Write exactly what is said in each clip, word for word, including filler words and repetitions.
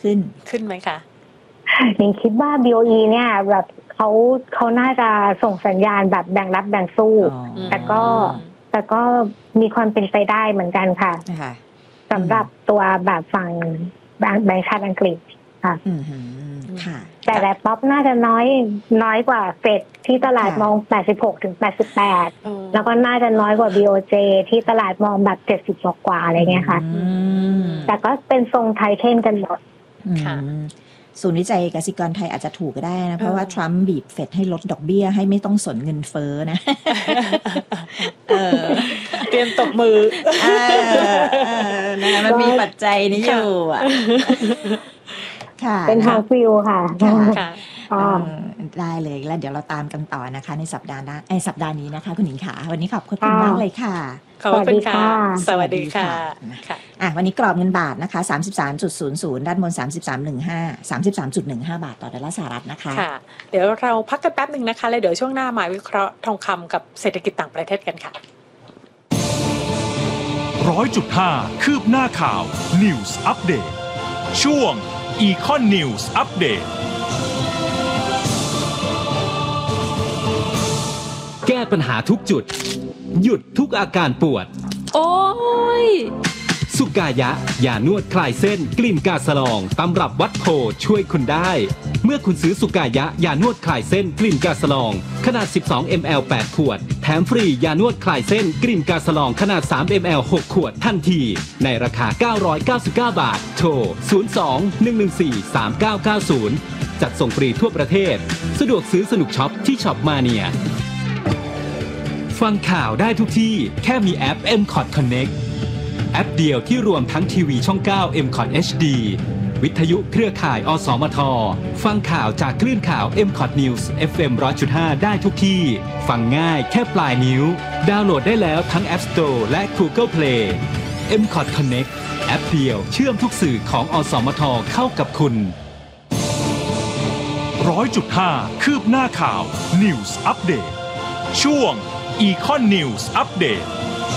ขึ้นขึ้นไหมคะยังคิดว่า บี โอ อี เนี่ยแบบเขาเขาน่าจะส่งสัญญาณแบบแบ่งรับแบ่งสู้แต่ก็แต่ก็มีความเป็นไปได้เหมือนกันค่ะสำหรับตัวแบบฝั่งแบงก์ชาติอังกฤษค่ะแต่แลป๊อปน่าจะน้อยน้อยกว่าเฟดที่ตลาดมองแปดสิบหกถึงแปดสิบแปดแล้วก็น่าจะน้อยกว่า บี โอ เจ ที่ตลาดมองแบบเจ็ดสิบกว่าอะไรเงี้ยค่ะแต่ก็เป็นทรงไทเทนกันหมดศูนย์วิจัยกสิกรไทยอาจจะถูกก็ได้นะเพราะว่าทรัมป์บีบเฟดให้ลดดอกเบี้ยให้ไม่ต้องสนเงินเฟ้อนะเออเตรียมตบมือเออนะมันมีปัจจัยนี้อยู่อ่ะเป็นทางฟิวค่ะได้เลยแล้วเดี๋ยวเราตามกันต่อนะคะในสัปดาห์หน้าไอ้สัปดาห์นี้นะคะคุณหญิงขาวันนี้ขอบคุณมากเลยค่ะขอบคุณค่ะสวัสดีค่ะอ่ะวันนี้กรอบเงินบาทนะคะ สามสิบสามจุดศูนย์ศูนย์ ด้านบน สามสิบสามจุดหนึ่งห้า สามสิบสามจุดหนึ่งห้า บาทต่อดอลลาร์สหรัฐนะคะค่ะเดี๋ยวเราพักกันแป๊บนึงนะคะแล้วเดี๋ยวช่วงหน้ามาวิเคราะห์ทองคำกับเศรษฐกิจต่างประเทศกันค่ะร้อยจุดห้าคืบหน้าข่าว News Update ช่วง Econ News Update แก้ปัญหาทุกจุดหยุดทุกอาการปวดโอ้ยสุกายะยานวดคลายเส้นกลิ่นกาสลองตำรับวัดโพช่วยคุณได้เมื่อคุณซื้อสุกายะยานวดคลายเส้นกลิ่นกาสลองขนาด สิบสองมิลลิลิตร แปด ขวดแถมฟรียานวดคลายเส้นกลิ่นกาสลองขนาด สามมิลลิลิตร หก ขวดทันทีในราคาเก้าร้อยเก้าสิบเก้าบาทโทรศูนย์ สอง หนึ่ง หนึ่ง สี่ สาม เก้า เก้า ศูนย์จัดส่งฟรีทั่วประเทศสะดวกซื้อสนุกช็อปที่ช็อปมาเนียฟังข่าวได้ทุกที่แค่มีแอป เอ็ม คอท Connect แอปเดียวที่รวมทั้งทีวีช่อง เก้า เอ็ม คอท เอช ดี วิทยุเครือข่าย อสมท ฟังข่าวจากคลื่นข่าว เอ็ม คอท News เอฟ เอ็ม หนึ่งร้อยจุดห้า ได้ทุกที่ฟังง่ายแค่ปลายนิ้วดาวน์โหลดได้แล้วทั้ง App Store และ Google Play เอ็ม คอท Connect แอปเดียวเชื่อมทุกสื่อของอสมทเข้ากับคุณร้อยจุดห้าคืบหน้าข่าว News Update ช่วง Econ News Update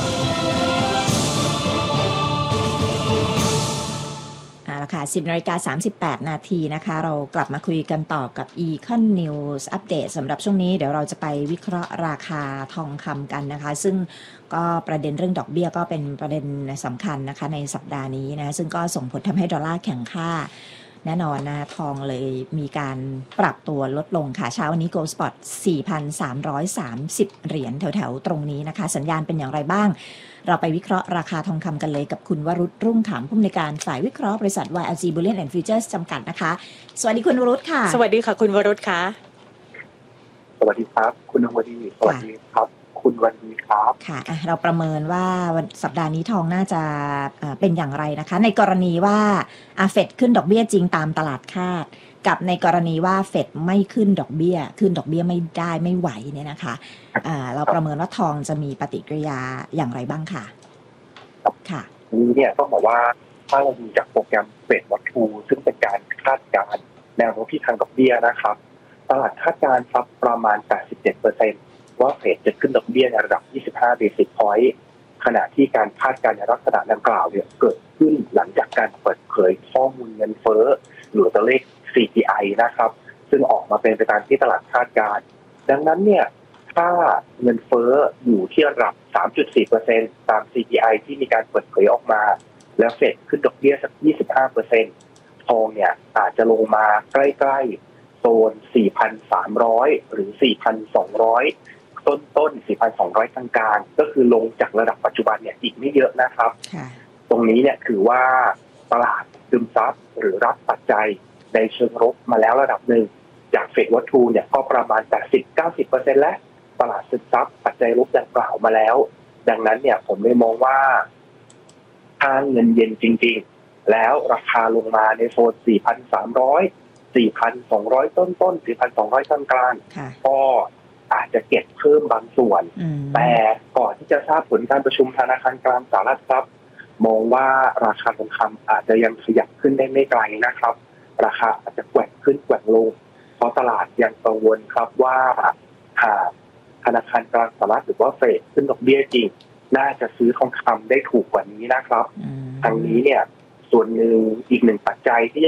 ค่ะ สิบนาฬิกาสามสิบแปดนาทีนะคะเรากลับมาคุยกันต่อกับ Econ News Update สำหรับช่วงนี้เดี๋ยวเราจะไปวิเคราะห์ราคาทองคำกันนะคะซึ่งก็ประเด็นเรื่องดอกเบี้ยก็เป็นประเด็นสำคัญนะคะในสัปดาห์นี้นะซึ่งก็ส่งผลทำให้ดอลลาร์แข็งค่าแน่นอนนะทองเลยมีการปรับตัวลดลงค่ะเช้าวันนี้ Gold Spot สี่พันสามร้อยสามสิบ เหรียญแถวๆตรงนี้นะคะสัญญาณเป็นอย่างไรบ้างเราไปวิเคราะห์ราคาทองคำกันเลยกับคุณวรุษรุ่งขำผู้อำนวยการฝ่ายวิเคราะห์บริษัท วาย แอล จี Bullion and Futures จำกัดนะคะสวัสดีคุณวรุษค่ะสวัสดีค่ะคุณวรุษค่ะสวัสดีครับคุณนวดีสวัสดีครับคุณวันดีครับค่ะเราประเมินว่าสัปดาห์นี้ทองน่าจะเป็นอย่างไรนะคะในกรณีว่าเฟดขึ้นดอกเบี้ยจริงตามตลาดคาดกับในกรณีว่าเฟดไม่ขึ้นดอกเบี้ยขึ้นดอกเบี้ยไม่ได้ไม่ไหวเนี่ยนะคะเราประเมินว่าทองจะมีปฏิกิริยาอย่างไรบ้างค่ะค่ะนี้เนี่ยต้องบอกว่าถ้าเราดูจากโปรแกรมเฟดวัตถุซึ่งเป็นการคาดการณ์แนวโน้มที่ทางดอกเบี้ยนะครับตลาดคาดการณ์ครับประมาณ แปดสิบเจ็ดเปอร์เซ็นต์ว่าเฟดจะขึ้นดอกเบี้ยในระดับยี่สิบห้า basis point ขณะที่การคาดการณ์ในลักษณะดังกล่าวเนี่ยเกิดขึ้นหลังจากการเปิดเผยข้อมูลเงินเฟ้อหรือตัวเลข ซี พี ไอ นะครับซึ่งออกมาเป็นไปตามที่ตลาดคาดการณ์ดังนั้นเนี่ยถ้าเงินเฟ้ออยู่ที่ระดับ สามจุดสี่เปอร์เซ็นต์ ตาม ซี พี ไอ ที่มีการเปิดเผยออกมาแล้วเฟดขึ้นดอกเบี้ยสัก ยี่สิบห้าเปอร์เซ็นต์ ทองเนี่ยอาจจะลงมาใกล้ๆโซน สี่พันสามร้อย หรือ สี่พันสองร้อยต้นต้น สี่พันสองร้อย กลางๆก็คือลงจากระดับปัจจุบันเนี่ยอีกไม่เยอะนะครับตรงนี้เนี่ยถือว่าตลาดซึมซับหรือรับปัจจัยในเชิงลบมาแล้วระดับหนึ่งจากเฟดวัตถุเนี่ยก็ประมาณ แปดสิบถึงเก้าสิบเปอร์เซ็นต์ แล้วตลาดซึมซับปัจจัยลบดังกล่าวมาแล้วดังนั้นเนี่ยผมเลยมองว่าถ้าเงินเย็นจริงๆแล้วราคาลงมาในโซน สี่พันสามร้อย สี่พันสองร้อย ต้นๆ สี่พันสองร้อย กลางๆก็อาจจะเก็บเพิ่มบางส่วนแต่ก่อนที่จะทราบผลการประชุมธนาคารกลางสหรัฐครับมองว่าราคาทองคำอาจจะยังขยับขึ้นได้ไม่ไกลนะครับราคาอาจจะแกว่งขึ้นแกว่งลงเพราะตลาดยังกังวลครับว่าหากธนาคารกลางสหรัฐหรือว่าเฟดขึ้นดอกเบี้ยจริงน่าจะซื้อทองคำได้ถูกกว่านี้นะครับทางนี้เนี่ยส่วนหนึ่งอีกหนึ่งปัจจัยที่